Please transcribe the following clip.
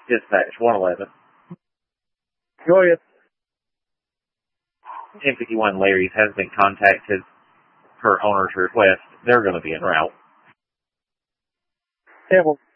Dispatch 111. Go ahead. 1051 Larry's has been contacted per owner's request. They're going to be en route. Yeah, well,